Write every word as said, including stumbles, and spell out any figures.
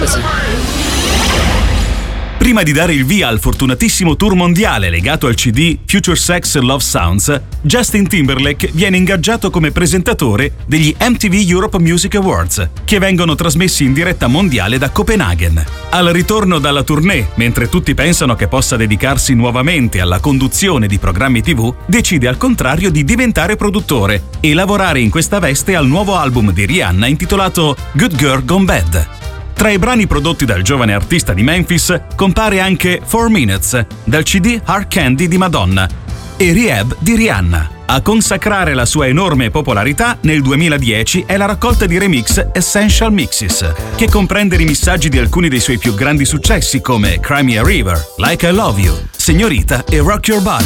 così. Prima di dare il via al fortunatissimo tour mondiale legato al C D Future Sex and Love Sounds, Justin Timberlake viene ingaggiato come presentatore degli M T V Europe Music Awards, che vengono trasmessi in diretta mondiale da Copenaghen. Al ritorno dalla tournée, mentre tutti pensano che possa dedicarsi nuovamente alla conduzione di programmi tivù, decide al contrario di diventare produttore e lavorare in questa veste al nuovo album di Rihanna intitolato Good Girl Gone Bad. Tra i brani prodotti dal giovane artista di Memphis compare anche Four Minutes dal C D Hard Candy di Madonna e Rehab di Rihanna. A consacrare la sua enorme popolarità nel duemiladieci è la raccolta di remix Essential Mixes, che comprende rimissaggi di alcuni dei suoi più grandi successi come Cry Me a River, Like I Love You, Signorita e Rock Your Body.